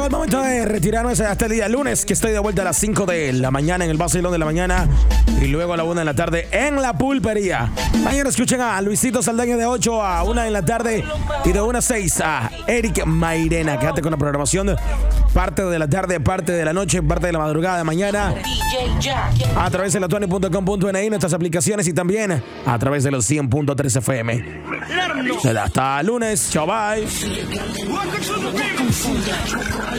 llegó el momento de retirarnos hasta el día lunes, que estoy de vuelta a las 5 de la mañana en el vacilón de la mañana y luego a la 1 de la tarde en la pulpería. Mañana escuchen a Luisito Saldaña de 8 a 1 de la tarde y de 1 a 6 a Eric Mairena. Quédate con la programación. Parte de la tarde, parte de la noche, parte de la madrugada de mañana a través de latuani.com.ni, nuestras aplicaciones y también a través de los 100.3 FM. Hasta lunes. Chao, bye.